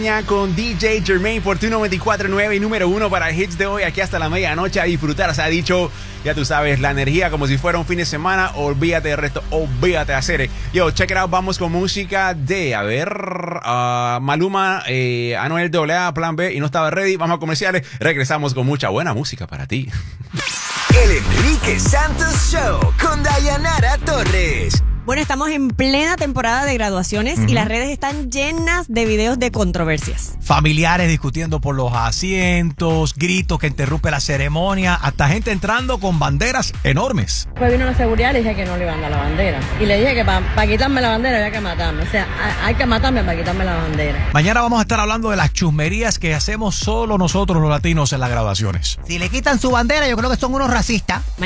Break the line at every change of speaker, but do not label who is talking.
Con DJ Jermaine por tu 94.9 y número 1 para hits de hoy, aquí hasta la medianoche a disfrutar. Se ha dicho, ya tú sabes, la energía como si fuera un fin de semana. Olvídate del resto, olvídate de hacer. Yo, check it out, vamos con música de, Maluma, Anuel AA, Plan B y no estaba ready. Vamos a comerciales, regresamos con mucha buena música para ti.
El Enrique Santos Show con Dayanara Torres.
Bueno, estamos en plena temporada de graduaciones y las redes están llenas de videos de controversias.
Familiares discutiendo por los asientos, gritos que interrumpen la ceremonia, hasta gente entrando con banderas enormes.
Pues vino la seguridad y le dije que no le iban a dar la bandera. Y le dije que para quitarme la bandera había que matarme. O sea, hay que matarme para quitarme la bandera.
Mañana vamos a estar hablando de las chusmerías que hacemos solo nosotros los latinos en las graduaciones.
Si le quitan su bandera, yo creo que son unos racistas.